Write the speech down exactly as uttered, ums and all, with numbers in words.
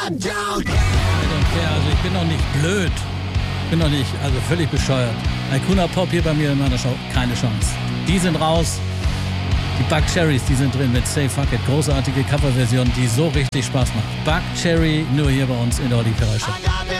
I don't care, also ich bin doch nicht blöd. Ich bin doch nicht, also völlig bescheuert. Icona Pop hier bei mir in meiner Show, keine Chance. Die sind raus. Die Buckcherrys, die sind drin mit Say Fuck It. Großartige Coverversion, die so richtig Spaß macht. Buckcherry nur hier bei uns in der Olli Ferrari Show.